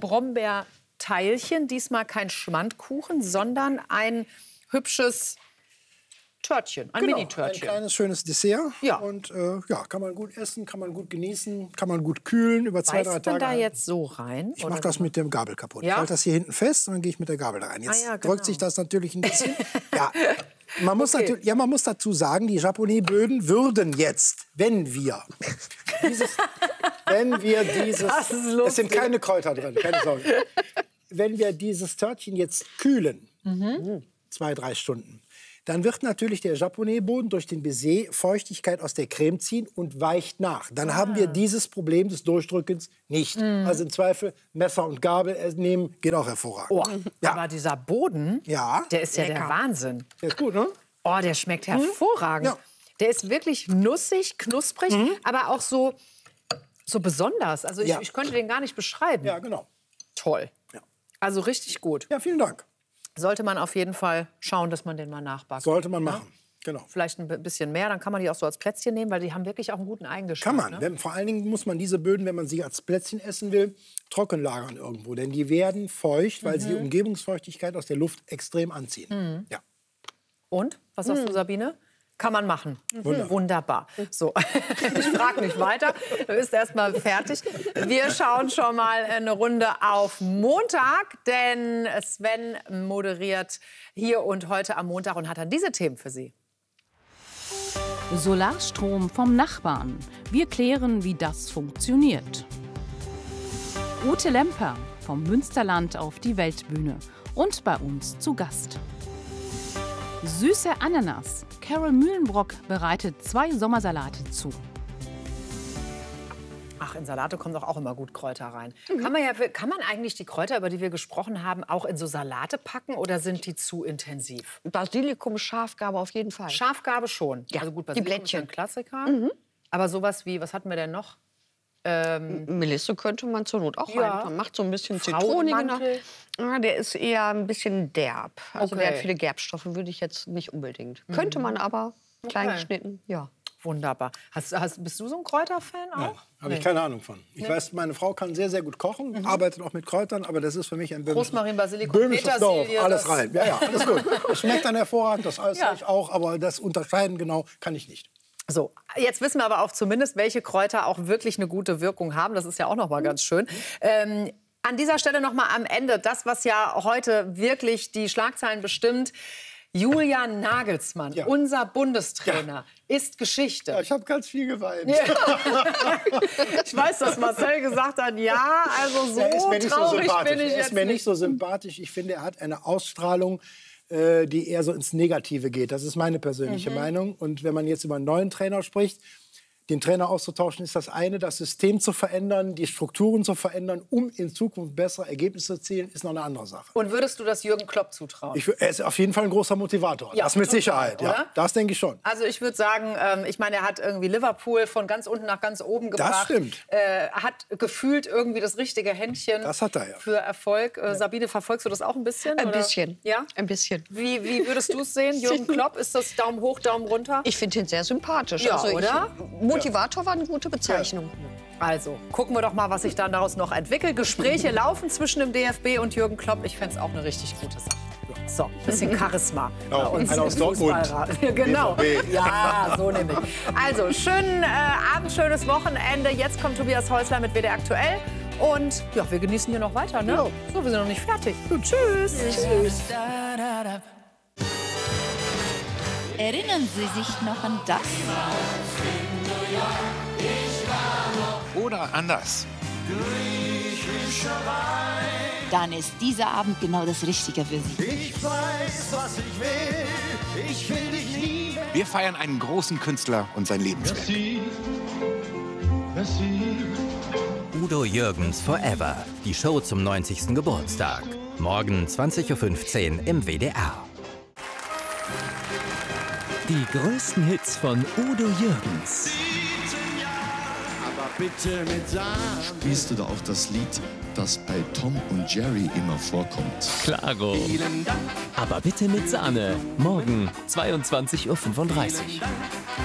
Brombeerteilchen. Diesmal kein Schmandkuchen, sondern ein hübsches Törtchen, ein Genau, Mini-Törtchen. Ein kleines, schönes Dessert. Ja. Und äh, ja, kann man gut essen, kann man gut genießen, kann man gut kühlen über zwei, Beißt drei man Tage. da jetzt so rein? Ich mache das mit dem Gabel kaputt. Ja? Ich halte das hier hinten fest und dann gehe ich mit der Gabel da rein. Jetzt Ah, ja, genau. drückt sich das natürlich ein bisschen. ja. Man muss, Okay. natürlich, ja, man muss dazu sagen, die Japonais-Böden würden jetzt, wenn wir dieses, wenn wir dieses, Das ist es lustig. sind keine Kräuter drin, keine Sorge. Wenn wir dieses Törtchen jetzt kühlen, Mhm. zwei, drei Stunden, dann wird natürlich der Japonais-Boden durch den Baiser Feuchtigkeit aus der Creme ziehen und weicht nach. Dann Ah. haben wir dieses Problem des Durchdrückens nicht. Mhm. Also im Zweifel Messer und Gabel nehmen, geht auch hervorragend. Oh, aber dieser Boden, ja. der ist ja Lecker. der Wahnsinn. Der ist gut, ne? Oh, der schmeckt hervorragend. Ja. Der ist wirklich nussig, knusprig, Mhm. aber auch so, so besonders. Also ich, Ja. ich könnte den gar nicht beschreiben. Ja, genau. Toll. Also richtig gut. Ja, vielen Dank. Sollte man auf jeden Fall schauen, dass man den mal nachbackt. Sollte man machen. Genau. Vielleicht ein bisschen mehr, dann kann man die auch so als Plätzchen nehmen, weil die haben wirklich auch einen guten Eigengeschmack. Kann man. Ne? Wenn, vor allen Dingen muss man diese Böden, wenn man sie als Plätzchen essen will, trocken lagern irgendwo. Denn die werden feucht, weil sie die Mhm. Umgebungsfeuchtigkeit aus der Luft extrem anziehen. Mhm. Ja. Und? Was sagst Mhm. du, Sabine? Kann man machen. Wunderbar. Wunderbar. So, ich frage nicht weiter. Du bist erst mal fertig. Wir schauen schon mal eine Runde auf Montag, denn Sven moderiert hier und heute am Montag und hat dann diese Themen für Sie. Solarstrom vom Nachbarn. Wir klären, wie das funktioniert. Ute Lemper vom Münsterland auf die Weltbühne und bei uns zu Gast. Süße Ananas. Carol Mühlenbrock bereitet zwei Sommersalate zu. Ach, in Salate kommen doch auch immer gut Kräuter rein. Kann man, ja, kann man eigentlich die Kräuter, über die wir gesprochen haben, auch in so Salate packen oder sind die zu intensiv? Basilikum, Schafgarbe auf jeden Fall. Schafgarbe schon. Ja, also gut, die Basilikum ist ja Blättchen. ein Klassiker. Mhm. Aber sowas wie, was hatten wir denn noch? Ähm, Melisse könnte man zur Not auch Ja. rein. Man macht so ein bisschen Zitrone. Frauenmantel. Ah, der ist eher ein bisschen derb. Also der Okay. hat viele Gerbstoffe, würde ich jetzt nicht unbedingt. Könnte man aber klein Okay. geschnitten, ja. Wunderbar. Hast, hast, bist du so ein Kräuterfan auch? Nein, habe Nee. ich keine Ahnung von. Ich Nee. weiß, meine Frau kann sehr, sehr gut kochen, arbeitet auch mit Kräutern, aber das ist für mich ein böhmisches, Rosmarin, Basilikum, böhmisches Dorf. Petersilie, Alles das- rein. Ja, ja, alles gut. Es schmeckt dann hervorragend, das alles Ja. ich auch, aber das Unterscheiden genau kann ich nicht. So, jetzt wissen wir aber auch zumindest, welche Kräuter auch wirklich eine gute Wirkung haben. Das ist ja auch noch mal ganz schön. Ähm, an dieser Stelle noch mal am Ende das, was ja heute wirklich die Schlagzeilen bestimmt. Julian Nagelsmann, unser Bundestrainer, ist Geschichte. ich habe ganz viel geweint. Ja. Ich weiß, dass Marcel gesagt hat, ja, also so Er ist mir nicht so traurig sympathisch. bin ich er jetzt ist mir nicht nicht. so sympathisch. Ich finde, er hat eine Ausstrahlung, äh, die eher so ins Negative geht. Das ist meine persönliche Mhm. Meinung. Und wenn man jetzt über einen neuen Trainer spricht, den Trainer auszutauschen, ist das eine. Das System zu verändern, die Strukturen zu verändern, um in Zukunft bessere Ergebnisse zu erzielen, ist noch eine andere Sache. Und würdest du das Jürgen Klopp zutrauen? Ich, er ist auf jeden Fall ein großer Motivator. Ja, das mit total, Sicherheit. oder? Ja, das denke ich schon. Also ich würde sagen, ähm, ich meine, er hat irgendwie Liverpool von ganz unten nach ganz oben gebracht. stimmt. Äh, hat gefühlt irgendwie das richtige Händchen Das hat er, ja. für Erfolg. Äh, Sabine, verfolgst du das auch ein bisschen? Ein oder? bisschen. Ja? Ein bisschen. Wie, wie würdest du es sehen, Jürgen Klopp? Ist das Daumen hoch, Daumen runter? Ich finde ihn sehr sympathisch. Ja, also ich, oder? Motivator war eine gute Bezeichnung. Also, gucken wir doch mal, was sich dann daraus noch entwickelt. Gespräche laufen zwischen dem D F B und Jürgen Klopp. Ich fände es auch eine richtig gute Sache. So, ein bisschen Charisma. Ja, bei uns einer aus im Dortmund. Fußballrat. Genau. B V B. Ja, so nämlich. Also, schönen äh, Abend, schönes Wochenende. Jetzt kommt Tobias Häusler mit W D R Aktuell. Und ja, wir genießen hier noch weiter, ne? Ja. So, wir sind noch nicht fertig. Tschüss. Tschüss. Erinnern Sie sich noch an das? Oder anders. Dann ist dieser Abend genau das Richtige für Sie. Ich weiß, was ich will. Ich will dich nie. Wir feiern einen großen Künstler und sein Lebenswerk. Udo Jürgens Forever. Die Show zum neunzigsten Geburtstag. Morgen zwanzig Uhr fünfzehn im W D R. Die größten Hits von Udo Jürgens. Aber bitte mit Sahne. Spielst du da auch das Lied, das bei Tom und Jerry immer vorkommt? Klaro. Aber bitte mit Sahne. Morgen zweiundzwanzig Uhr fünfunddreißig.